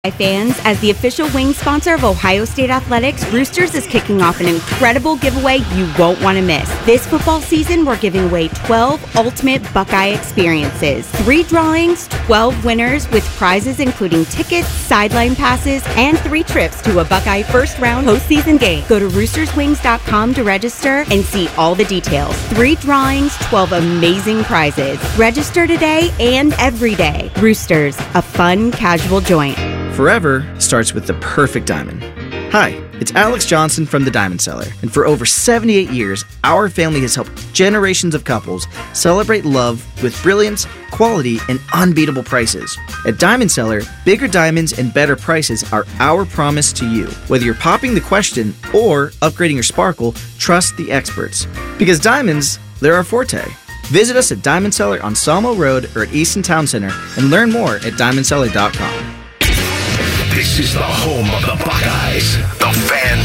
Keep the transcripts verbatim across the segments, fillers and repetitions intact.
Fans, as the official wing sponsor of Ohio State Athletics, Roosters is kicking off an incredible giveaway you won't want to miss. This football season, we're giving away twelve ultimate Buckeye experiences. Three drawings, twelve winners with prizes including tickets, sideline passes, and three trips to a Buckeye first-round postseason game. Go to roosters wings dot com to register and see all the details. Three drawings, twelve amazing prizes. Register today and every day. Roosters, a fun, casual joint. Forever starts with the perfect diamond. Hi, it's Alex Johnson from The Diamond Seller, and for over seventy-eight years, our family has helped generations of couples celebrate love with brilliance, quality, and unbeatable prices. At Diamond Seller, bigger diamonds and better prices are our promise to you. Whether you're popping the question or upgrading your sparkle, trust the experts. Because diamonds, they're our forte. Visit us at Diamond Seller on Sawmill Road or at Easton Town Center and learn more at diamond seller dot com. This is the home of the Buckeyes, the Fan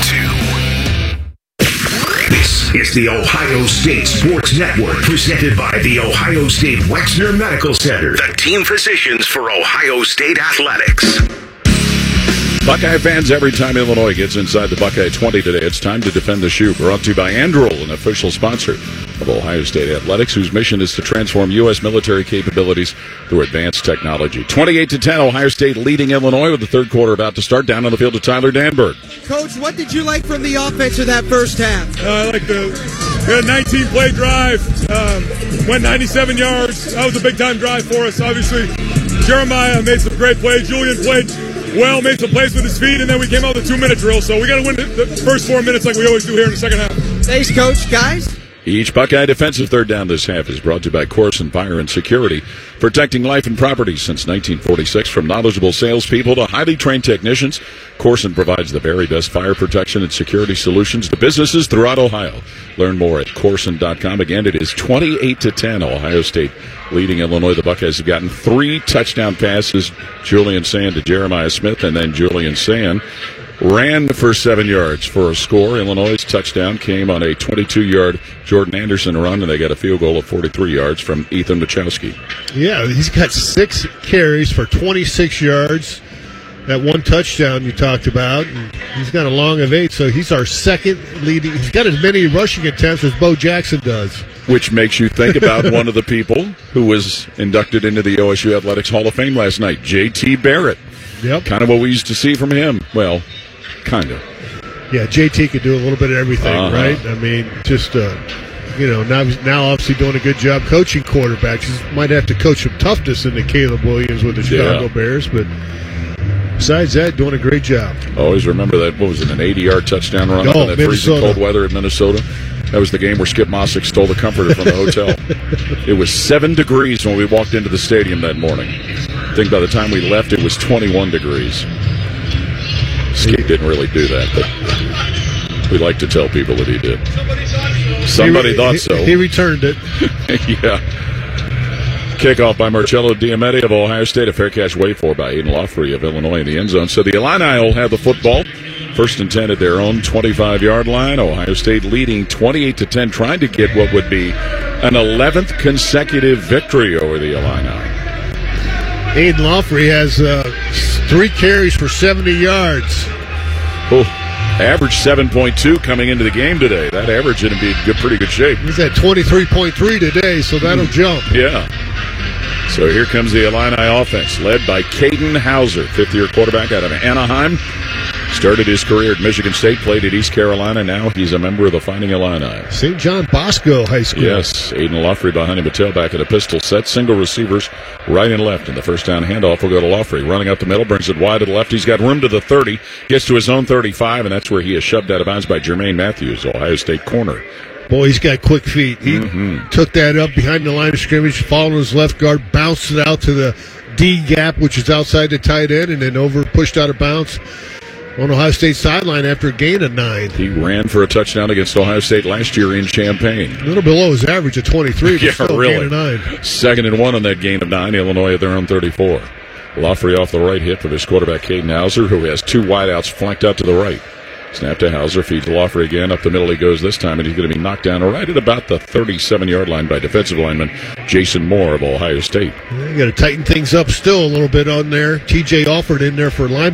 two. This is the Ohio State Sports Network, presented by the Ohio State Wexner Medical Center, the team physicians for Ohio State Athletics. Buckeye fans, every time Illinois gets inside the Buckeye twenty today, it's time to defend the shoe. Brought to you by Anduril, an official sponsor of Ohio State Athletics, whose mission is to transform U S military capabilities through advanced technology. twenty-eight to ten, Ohio State leading Illinois with the third quarter about to start. Down on the field to Tyler Danberg. Coach, what did you like from the offense of that first half? Uh, I like the we had a nineteen-play drive, um, went ninety-seven yards. That was a big-time drive for us. Obviously, Jeremiah made some great plays. Julian played well, made some plays with his feet, and then we came out with a two-minute drill. So we got to win the first four minutes like we always do here in the second half. Thanks, Coach. Guys? Each Buckeye defensive third down this half is brought to you by Corson Fire and Security, protecting life and property since nineteen forty-six. From knowledgeable salespeople to highly trained technicians, Corson provides the very best fire protection and security solutions to businesses throughout Ohio. Learn more at corson dot com. Again, it is twenty-eight to ten, Ohio State leading Illinois. The Buckeyes have gotten three touchdown passes, Julian Sand to Jeremiah Smith, and then Julian Sand ran for seven yards for a score. Illinois' touchdown came on a twenty-two-yard Jordan Anderson run, and they got a field goal of forty-three yards from Ethan Machowski. Yeah, he's got six carries for twenty-six yards. That one touchdown you talked about, and he's got a long of eight, so he's our second leading. He's got as many rushing attempts as Bo Jackson does. Which makes you think about one of the people who was inducted into the O S U Athletics Hall of Fame last night, J T Barrett. Yep. Kind of what we used to see from him. Well, kind of. Yeah, J T could do a little bit of everything, uh-huh. right? I mean, just, uh, you know, now, now obviously doing a good job coaching quarterbacks. He might have to coach some toughness into Caleb Williams with the Chicago yeah. Bears, but besides that, doing a great job. Always remember that, what was it, an eighty-yard touchdown run oh, up in that Minnesota. freezing cold weather in Minnesota? That was the game where Skip Mossick stole the comforter from the hotel. It was seven degrees when we walked into the stadium that morning. I think by the time we left, it was twenty-one degrees. Skip didn't really do that, but we like to tell people that he did. Somebody he, thought he, so. He returned it. Yeah. Kickoff by Marcello Diametti of Ohio State. A fair catch wait for by Aiden Lawfrey of Illinois in the end zone. So the Illini will have the football. First and ten at their own twenty-five-yard line. Ohio State leading twenty-eight to ten, trying to get what would be an eleventh consecutive victory over the Illini. Aiden Lawfrey has uh, three carries for seventy yards. Oh, average seven point two coming into the game today. That average is going to be in good, pretty good shape. He's at twenty-three point three today, so that'll jump. Yeah. So here comes the Illini offense, led by Caden Hauser, fifth-year quarterback out of Anaheim. Started his career at Michigan State, played at East Carolina. Now he's a member of the Fighting Illini. Saint John Bosco High School. Yes, Aiden Lawfrey behind him, a tailback at a pistol set. Single receivers right and left. And the first down handoff will go to Lawfrey. Running up the middle, brings it wide to the left. He's got room to the thirty. Gets to his own thirty-five, and that's where he is shoved out of bounds by Jermaine Matthews, Ohio State corner. Boy, he's got quick feet. He mm-hmm. took that up behind the line of scrimmage, followed his left guard, bounced it out to the D gap, which is outside the tight end, and then over, pushed out of bounds on Ohio State sideline after a gain of nine. He ran for a touchdown against Ohio State last year in Champaign. A little below his average of twenty-three, but yeah, still really. a gain of nine. Second and one on that gain of nine. Illinois at their own thirty-four. Lawfrey off the right hit for his quarterback, Caden Hauser, who has two wideouts flanked out to the right. Snap to Hauser, feeds Wofford again. Up the middle he goes this time, and he's going to be knocked down right at about the thirty-seven-yard line by defensive lineman Jason Moore of Ohio State. You got to tighten things up still a little bit on there. T J Alford in there for linebacker.